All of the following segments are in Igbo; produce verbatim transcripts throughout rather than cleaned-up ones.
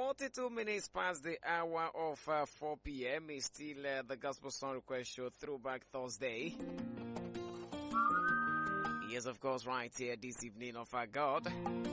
forty-two minutes past the hour of uh, four p.m. is still uh, the Gospel Song Request Show Throwback Thursday. Yes, of course, right here this evening of our God.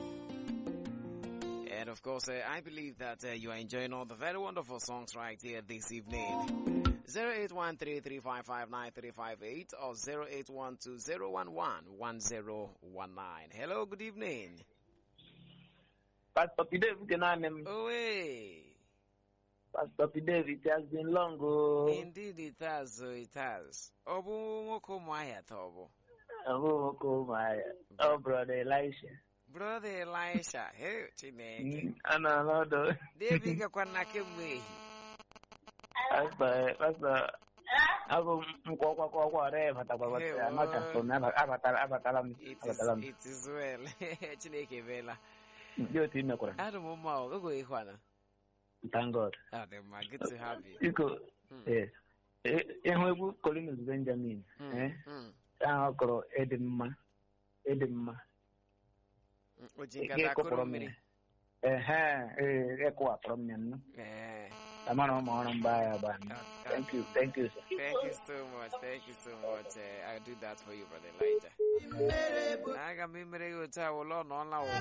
And of course, uh, I believe that uh, you are enjoying all the very wonderful songs right here this evening. zero eight one three three five five nine three five eight or zero eight one two zero one one one zero one nine. Hello, good evening. Pastor P. David, Oh, hey. Pastor P. David, it has been long. Oh. Indeed, it has. Oh, it has. Obu moko mwaya tobo. Oh, oh, my. Oh, brother Elisha. Brother Elisha. Hey, Chineke. Ana lodo. David ga kwana kemwe. Pastor, Pastor. Abu mkwakwa kwa kwa re matakwa kwa mata so na abatala abatala abatala. It is well. Chineke vela. Yo ti na kora. Ado mo ma o go ihwana. Thank God. Ah, the ma good to have you. Iko eh eh ehwebu Collins Benjamin eh. Ah koro edimma edimma. Ojinga da koro miri. Eh eh ekwa from nyan. Eh. Amano mo mbaya bana. Thank you. Thank you, sir. Thank you so much. Thank you so much. Uh, I'll do that for you, Brother Elijah. I got me mere uta wolo no la wo.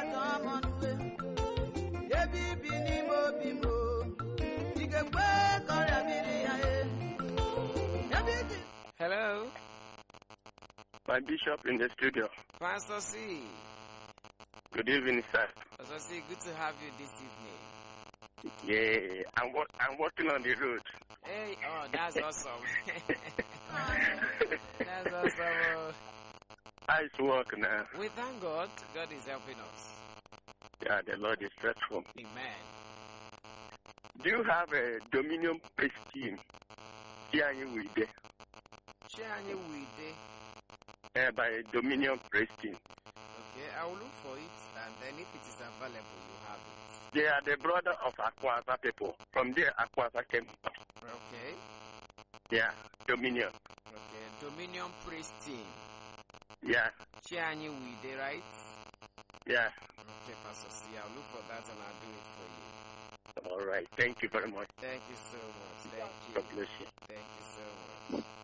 Hello. My bishop in the studio. Pastor C. Good evening, sir. Pastor C, good to have you this evening. Yeah, I'm wo- I'm working on the road. Hey, oh, that's awesome. That's awesome. How's work now? We thank God. God is helping us. Yeah, the Lord is faithful. Amen. Do you have a Dominion praise team? Here you with it. Share you with it. Uh, by a Dominion praise team. Okay, I will look for it, and then if it is available, you have it. They are the brother of Akwasa people. From there, Akwasa came. Okay. Yeah, Dominion. Okay, Dominion Praise Team. Yeah. Chianyi Wide, right? Yeah. Okay, Pastor C, I'll look for that and I'll do it for you. All right. Thank you very much. Thank you so much. Thank you. God bless you. Thank you so much.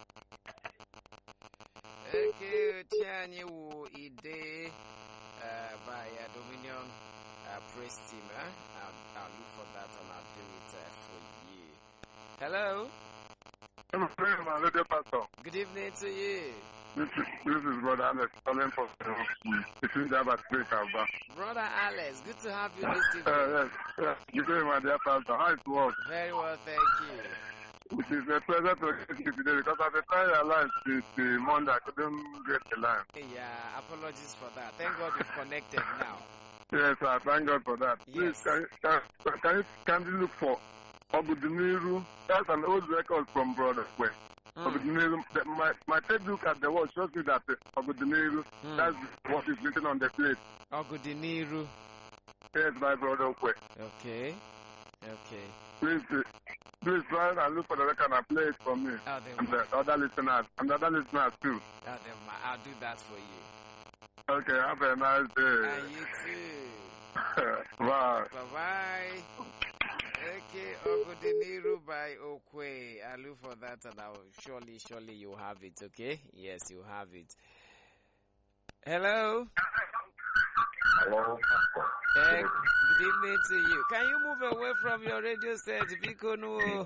Okay, Chianyi Wide uh, by uh, Dominion uh, Praise Team. Huh? I'll, I'll look for that and I'll do it uh, for you. Hello? I'm a friend, my little pastor. Good evening to you. This is, this is Brother Alex calling for this is Java Street, Alba. Brother Alex, good to have you this evening. Uh, yes, yes. Good evening, my dear pastor. How it works? Very well, thank you. It is a pleasure to get you today because at the time I line since the Monday, I couldn't get the line. Yeah, apologies for that. Thank God you've connected now. Yes, I thank God for that. Yes. Please, can, can, can you kindly look for Oguduniru? That's an old record from Brother West. Mm. Oguduniru, the, my, my third look at the word shows me that uh, Oguduniru, mm. that's what is written on the plate. Oguduniru. Yes, my Brother West. Okay. Okay. Please, uh, please try and look for the record and play it for me. Oh, and the other listeners, and the other listeners too. Oh, I'll do that for you. Okay, have a nice day. And you too. Bye. Bye-bye. Okay, Oguduniru by Okwe. I'll look for that and I'll surely, surely you have it, okay? Yes, you have it. Hello? Hello. Uh, good evening to you. Can you move away from your radio set? Bikonu.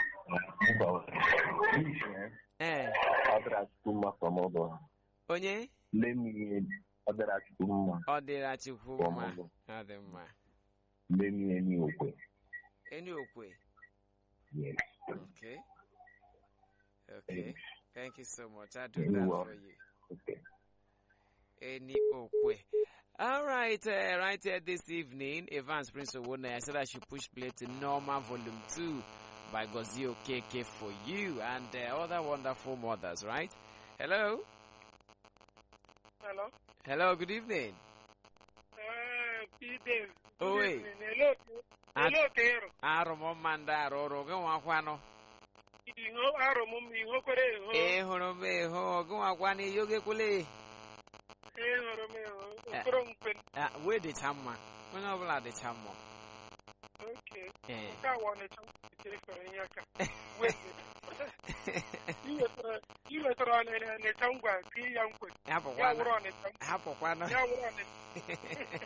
Eh. Onye? Let me order Chukuma. Order Chukuma. Adema. Let me any okwe. Any okwe? Yes. Okay. Okay. Thank you so much. I'll do that for you. Okay. Any okwe. All right, uh, right here this evening, Evans Prince Owona, I said I should push play to Norma Volume two by Gozio K K for you and uh, other wonderful mothers, right? Hello? Hello? Hello, good evening. Uh, Peter. Oh, wait. Hello, hello, Kero. Aromo manda roro gwa kwano. Iho aromo mi ho kwere ho. Eh, horo me ho gwa kwani yoge kule. Eh, horo me ho. Okoro nkwen. Ah, we de chamma. Onye obula de chammo. Okay. Eh. Ka wane cham te fere nyaka. Wait. You let her on a tangwa, three young quick. Apple Ya one. were on it. Apple one. Ya were on it.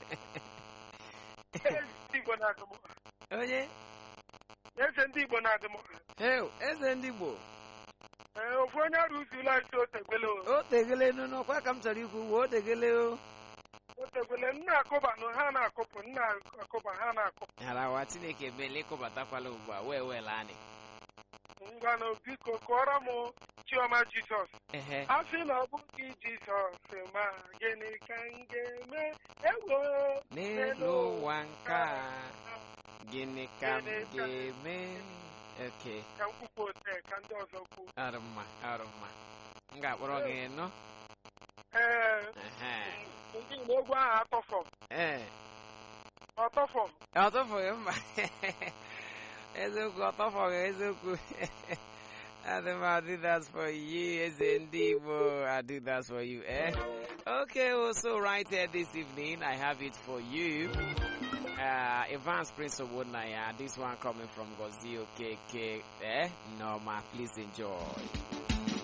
Ndi bonademo. Onye? Yes, ndi bonademo. Hey, eze ndị Igbo. Eh, ofu onye arụ usula so tegbelo. O tegele no no kwa ka m chọrọ ikwu wo tegele o. O tegbele nna akọba no ha na akọpụ nna akọba ha na akọpụ. Ara wa Chineke mele kọbatakwala ugbu a wee wee lani. Ngwa no biko kọrọ m Chioma Jizọs. Ehe. A sị na ọ bụghị Jizọs ma gịnị ka m ga-eme ewo N'elu ụwa nke a, gịnị ka m ga-eme? Okay. ka m kwukwu ote ka ndị ọzọ kwu. Arụmma, arụmma. M ga-akpọrọ gị nọ. Ee, Ehe. ndị Igbo egwu ahụ atọfọ Eh. ọtọfọ. Ọtọfọghị mba. Eziokwu ọtọfọghị eziokwu. Adam, I'll do that for you. Eze ndị Igbo, I'll do that for you. Eh? Okay, also right here this evening, I have it for you. Uh, Evans Prince of Wodnaya. This one coming from Gozio K K. Eh? Norma, please enjoy.